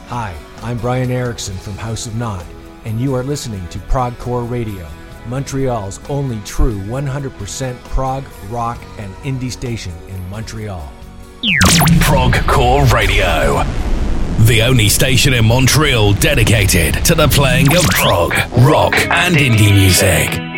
Hi, I'm Brian Erickson from House of Nod, and you are listening to Progcore Radio, Montreal's only true 100% prog, rock, and indie station in Montreal. Progcore Radio, the only station in Montreal dedicated to the playing of prog, rock, and indie music.